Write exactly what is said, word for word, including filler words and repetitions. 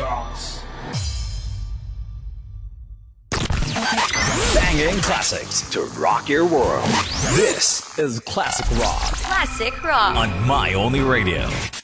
songs. Banging classics to rock your world. This is Classic Rock. Classic Rock. On My Only Radio.